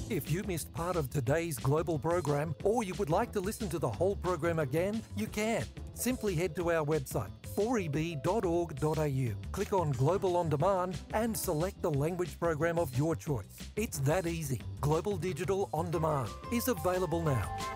If you missed part of today's Global program, or you would like to listen to the whole program again, you can. Simply head to our website, 4eb.org.au. Click on Global On Demand and select the language program of your choice. It's that easy. Global Digital On Demand is available now.